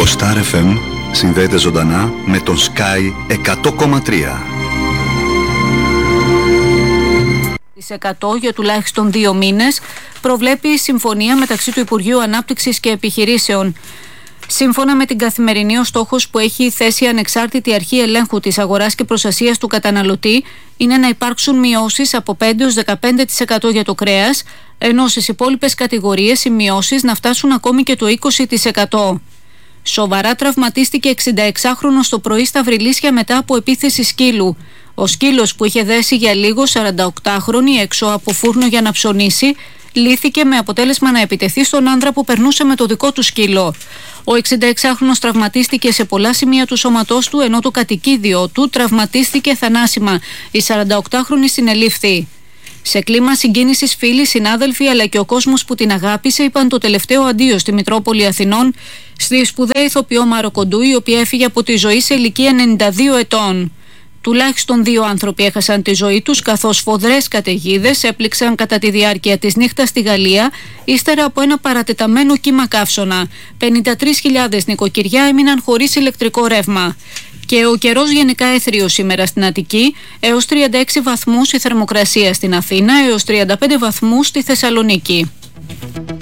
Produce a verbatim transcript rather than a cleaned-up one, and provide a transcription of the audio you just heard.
Ο Star εφ εμ συνδέεται ζωντανά με τον Sky εκατό κόμμα τρία. εκατό για τουλάχιστον δύο μήνες προβλέπει η συμφωνία μεταξύ του Υπουργείου Ανάπτυξης και Επιχειρήσεων. Σύμφωνα με την Καθημερινή, ο στόχος που έχει θέσει η Ανεξάρτητη Αρχή Ελέγχου της Αγοράς και Προστασίας του Καταναλωτή είναι να υπάρξουν μειώσεις από πέντε έως δεκαπέντε τοις εκατό για το κρέας, ενώ στις υπόλοιπες κατηγορίες οι μειώσεις να φτάσουν ακόμη και το είκοσι τοις εκατό. Σοβαρά τραυματίστηκε εξηνταεξάχρονος το πρωί στα Βρυλίσια μετά από επίθεση σκύλου. Ο σκύλος που είχε δέσει για λίγο σαρανταοκτάχρονη έξω από φούρνο για να ψωνίσει, λύθηκε με αποτέλεσμα να επιτεθεί στον άνδρα που περνούσε με το δικό του σκύλο. Ο εξηνταεξάχρονος τραυματίστηκε σε πολλά σημεία του σώματός του, ενώ το κατοικίδιό του τραυματίστηκε θανάσιμα. Η σαρανταοκτάχρονη συνελήφθη. Σε κλίμα συγκίνησης, φίλοι, συνάδελφοι αλλά και ο κόσμος που την αγάπησε είπαν το τελευταίο αντίο στη Μητρόπολη Αθηνών στη σπουδαία ηθοποιό Μάρο Κοντού, η οποία έφυγε από τη ζωή σε ηλικία ενενήντα δύο ετών. Τουλάχιστον δύο άνθρωποι έχασαν τη ζωή τους, καθώς σφοδρές καταιγίδες έπληξαν κατά τη διάρκεια της νύχτας στη Γαλλία, ύστερα από ένα παρατεταμένο κύμα καύσωνα. πενήντα τρεις χιλιάδες νοικοκυριά έμειναν χωρίς ηλεκτρικό ρεύμα. Και ο καιρός γενικά έθριος σήμερα στην Αττική, έως τριάντα έξι βαθμούς η θερμοκρασία στην Αθήνα, έως τριάντα πέντε βαθμούς στη Θεσσαλονίκη.